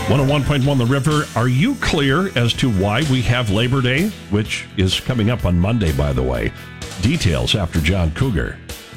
101.1 The River. Are you clear as to why we have Labor Day, which is coming up on Monday, by the way? Details after John Cougar.